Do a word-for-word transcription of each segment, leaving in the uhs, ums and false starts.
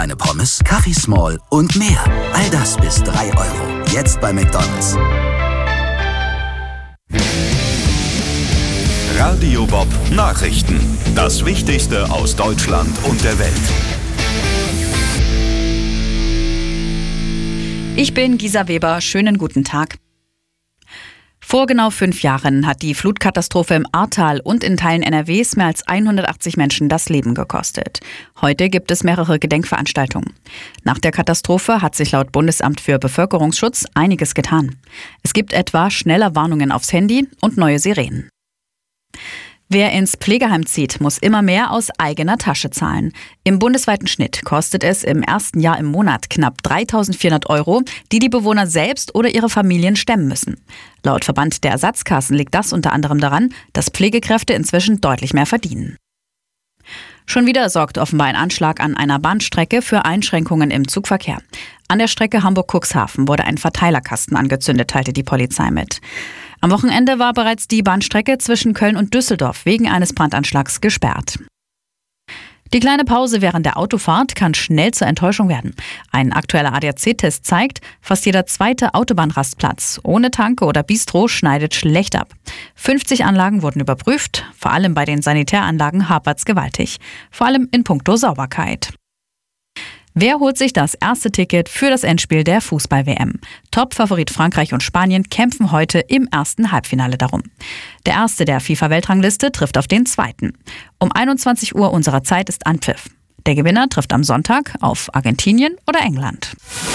Eine Pommes, Kaffee Small und mehr. All das bis drei Euro. Jetzt bei McDonald's. Radio Bob Nachrichten. Das Wichtigste aus Deutschland und der Welt. Ich bin Gisa Weber. Schönen guten Tag. Vor genau fünf Jahren hat die Flutkatastrophe im Ahrtal und in Teilen N R Ws mehr als hundertachtzig Menschen das Leben gekostet. Heute gibt es mehrere Gedenkveranstaltungen. Nach der Katastrophe hat sich laut Bundesamt für Bevölkerungsschutz einiges getan. Es gibt etwa schneller Warnungen aufs Handy und neue Sirenen. Wer ins Pflegeheim zieht, muss immer mehr aus eigener Tasche zahlen. Im bundesweiten Schnitt kostet es im ersten Jahr im Monat knapp dreitausendvierhundert Euro, die die Bewohner selbst oder ihre Familien stemmen müssen. Laut Verband der Ersatzkassen liegt das unter anderem daran, dass Pflegekräfte inzwischen deutlich mehr verdienen. Schon wieder sorgt offenbar ein Anschlag an einer Bahnstrecke für Einschränkungen im Zugverkehr. An der Strecke Hamburg-Cuxhaven wurde ein Verteilerkasten angezündet, teilte die Polizei mit. Am Wochenende war bereits die Bahnstrecke zwischen Köln und Düsseldorf wegen eines Brandanschlags gesperrt. Die kleine Pause während der Autofahrt kann schnell zur Enttäuschung werden. Ein aktueller A D A C-Test zeigt, fast jeder zweite Autobahnrastplatz ohne Tanke oder Bistro schneidet schlecht ab. fünfzig Anlagen wurden überprüft, vor allem bei den Sanitäranlagen hapert's gewaltig. Vor allem in puncto Sauberkeit. Wer holt sich das erste Ticket für das Endspiel der Fußball-W M? Top-Favorit Frankreich und Spanien kämpfen heute im ersten Halbfinale darum. Der erste der FIFA-Weltrangliste trifft auf den zweiten. Um einundzwanzig Uhr unserer Zeit ist Anpfiff. Der Gewinner trifft am Sonntag auf Argentinien oder England.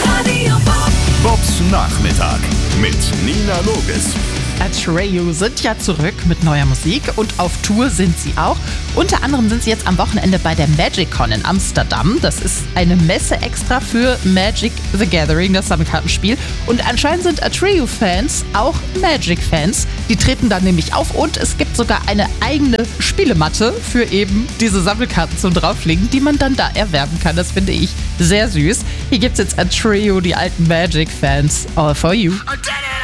Bobs Nachmittag mit Nina Loges. Atreyu sind ja zurück mit neuer Musik und auf Tour sind sie auch. Unter anderem sind sie jetzt am Wochenende bei der MagicCon in Amsterdam. Das ist eine Messe extra für Magic the Gathering, das Sammelkartenspiel. Und anscheinend sind Atreyu-Fans auch Magic-Fans. Die treten dann nämlich auf und es gibt sogar eine eigene Spielematte für eben diese Sammelkarten zum Drauflegen, die man dann da erwerben kann. Das finde ich sehr süß. Hier gibt's jetzt Atreyu, die alten Magic-Fans. All for you.